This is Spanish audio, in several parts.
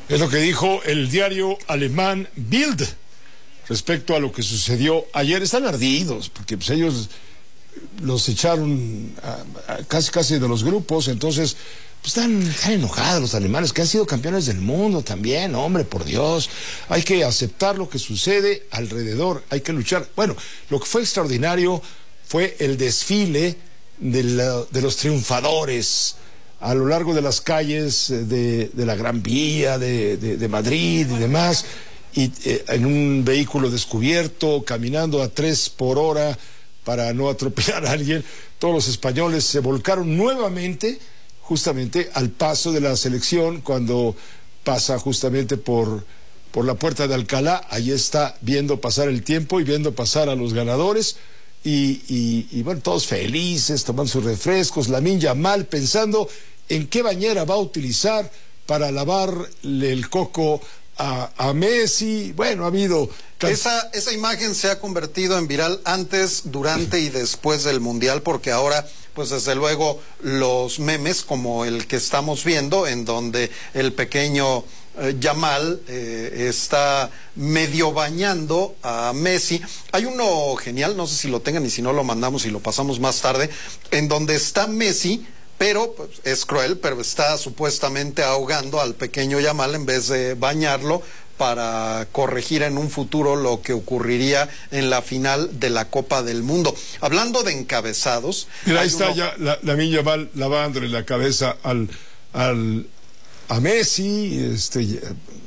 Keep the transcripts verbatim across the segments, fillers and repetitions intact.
Es lo que dijo el diario alemán Bild respecto a lo que sucedió ayer. Están ardidos, porque pues, ellos los echaron a, a casi casi de los grupos, entonces pues, están, están enojados los alemanes, que han sido campeones del mundo también, hombre, por Dios. Hay que aceptar lo que sucede alrededor, hay que luchar. Bueno, lo que fue extraordinario fue el desfile de, la, de los triunfadores a lo largo de las calles de, de la Gran Vía, de, de, de Madrid y demás, y eh, en un vehículo descubierto, caminando a tres por hora para no atropellar a alguien. Todos los españoles se volcaron nuevamente justamente al paso de la selección cuando pasa justamente por, por la puerta de Alcalá. Ahí está viendo pasar el tiempo y viendo pasar a los ganadores. Y, y, y bueno, todos felices, tomando sus refrescos. Lamine Yamal pensando en qué bañera va a utilizar para lavarle el coco a, a Messi. Bueno, ha habido... Esa, esa imagen se ha convertido en viral antes, durante y después del Mundial, porque ahora, pues desde luego, los memes como el que estamos viendo, en donde el pequeño eh, Yamal eh, está medio bañando a Messi. Hay uno genial, no sé si lo tengan y si no lo mandamos y lo pasamos más tarde, en donde está Messi, pero pues, es cruel, pero está supuestamente ahogando al pequeño Yamal en vez de bañarlo, para corregir en un futuro lo que ocurriría en la final de la Copa del Mundo. Hablando de encabezados... Mira, ahí está uno... ya la, Lamine Yamal lavándole la cabeza al, al, a Messi, este,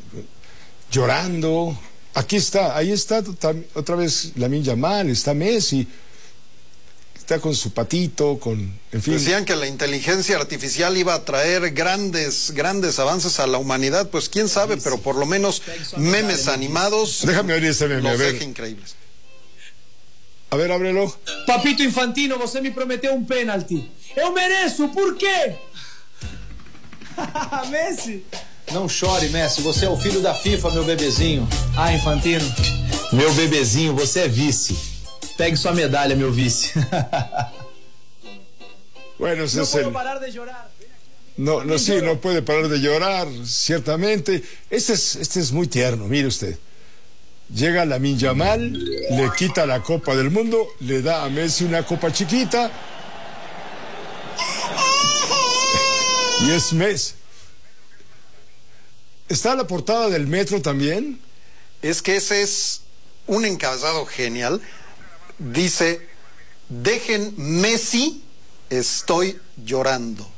llorando. Aquí está, ahí está otra vez Lamine Yamal, está Messi. Está con su patito, con... en fin. Decían que la inteligencia artificial iba a traer grandes, grandes avances a la humanidad, pues quién sabe, pero por lo menos memes animados... Déjame oír ese meme, los a ver. deja increíbles. A ver, ábrelo. Papito Infantino, você me prometeu um pênalti. Eu mereço, por quê? Messi. Não chore, Messi, você é o filho da FIFA, meu bebezinho. Ah, Infantino. Meu bebezinho, você é vice. Pegue sua medalha, meu vice. Bueno, ese no es puedo el... parar de llorar. No, no, sí, no puede parar de llorar, ciertamente. Este es, este es muy tierno, mire usted. Llega Lamine Yamal, le quita la Copa del Mundo, le da a Messi una copa chiquita. Y es Messi. ¿Está la portada del Metro también? Es que ese es un encabezado genial. Dice, dejen Messi, estoy llorando.